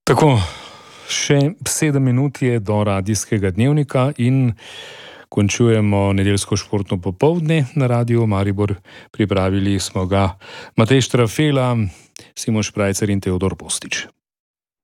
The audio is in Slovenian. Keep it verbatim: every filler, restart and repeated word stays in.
Tako, še sedem minut je do radijskega dnevnika in končujemo nedeljsko športno popoldne na Radiu Maribor. Pripravili smo ga Matej Štrafela, Simon Šprajcer in Teodor Postič.